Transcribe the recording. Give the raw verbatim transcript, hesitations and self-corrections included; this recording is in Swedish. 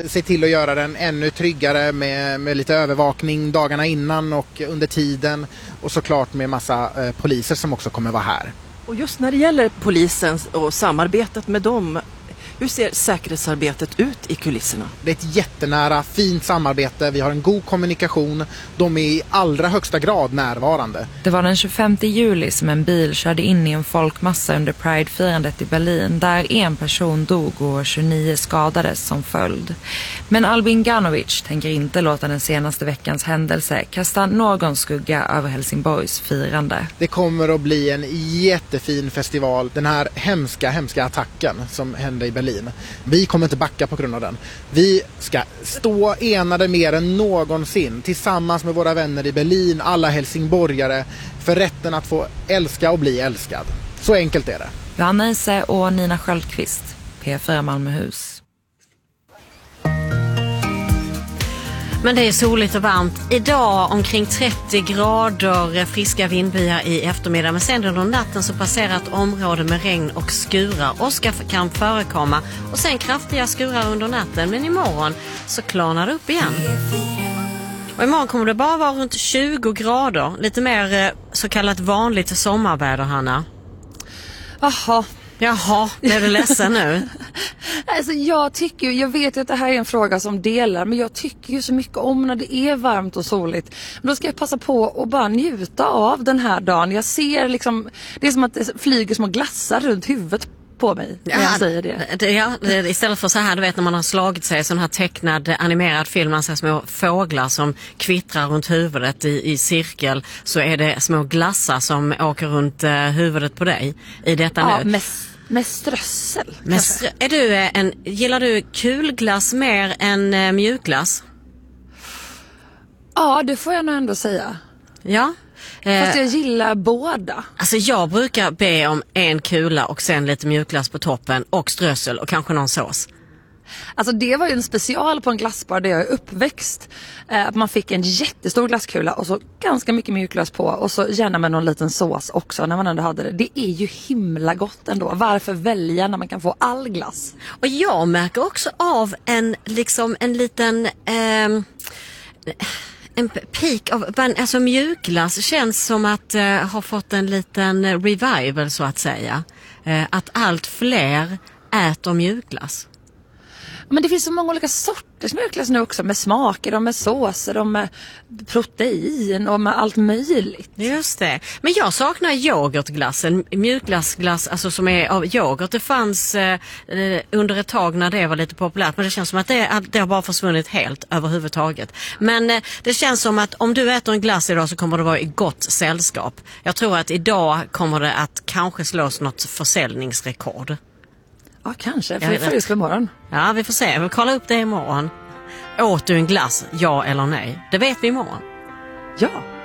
se till att göra den ännu tryggare med, med lite övervakning dagarna innan och under tiden. Och såklart med massa eh, poliser som också kommer vara här. Och just när det gäller polisen och samarbetet med dem, hur ser säkerhetsarbetet ut i kulisserna? Det är ett jättenära, fint samarbete. Vi har en god kommunikation. De är i allra högsta grad närvarande. Det var den tjugofemte juli som en bil körde in i en folkmassa under Pride-firandet i Berlin, där en person dog och tjugonio skadades som följd. Men Albin Ganovic tänker inte låta den senaste veckans händelse kasta någon skugga över Helsingborgs firande. Det kommer att bli en jättefin festival. Den här hemska, hemska attacken som hände i Berlin. Vi kommer inte backa på grund av den. Vi ska stå enade mer än någonsin tillsammans med våra vänner i Berlin, alla helsingborgare, för rätten att få älska och bli älskad. Så enkelt är det. Johanna Ise och Nina Sköldqvist, P fyra Malmöhus. Men det är soligt och varmt. Idag omkring trettio grader, friska vindbyar i eftermiddag. Men sen under natten så passerar ett område med regn och skurar. Åska kan förekomma och sen kraftiga skurar under natten. Men imorgon så klarnar det upp igen. Och imorgon kommer det bara vara runt tjugo grader. Lite mer så kallat vanligt sommarväder, Hanna. Jaha. Jaha, är du ledsen nu? Alltså jag tycker ju, jag vet att det här är en fråga som delar, men jag tycker ju så mycket om när det är varmt och soligt. Men då ska jag passa på att bara njuta av den här dagen. Jag ser liksom, det är som att det flyger små glassar runt huvudet på mig när jag ja, säger det. det. Ja, istället för så här, du vet när man har slagit sig sån här tecknad animerad film, man ser små fåglar som kvittrar runt huvudet i, i cirkel, så är det små glassar som åker runt uh, huvudet på dig i detta ja, nu. Med, med strössel. Med strö- är du en, gillar du kulglass mer än uh, mjukglass? Ja, det får jag nog ändå säga. Ja. Fast jag gillar båda. Alltså jag brukar be om en kula och sen lite mjukglass på toppen och strössel och kanske någon sås. Alltså det var ju en special på en glassbar där jag är uppväxt. Att man fick en jättestor glasskula och så ganska mycket mjukglass på. Och så gärna med någon liten sås också när man ändå hade det. Det är ju himla gott ändå. Varför välja när man kan få all glass? Och jag märker också av en, liksom en liten... Ehm, En peak av, alltså mjukglass känns som att uh, ha fått en liten revival så att säga. Uh, att allt fler äter mjukglass. Men det finns så många olika sorters mjukglass nu också. Med smaker och med såser och med protein och med allt möjligt. Just det. Men jag saknar yoghurtglassen. Mjukglassglass alltså som är av yoghurt. Det fanns eh, under ett tag när det var lite populärt. Men det känns som att det, att det har bara försvunnit helt överhuvudtaget. Men eh, det känns som att om du äter en glass idag så kommer det vara i gott sällskap. Jag tror att idag kommer det att kanske slås något försäljningsrekord. Ja, kanske. För vi får just imorgon. Ja, vi får se. Vi kollar upp det imorgon. Åt du en glass, ja eller nej? Det vet vi imorgon. Ja.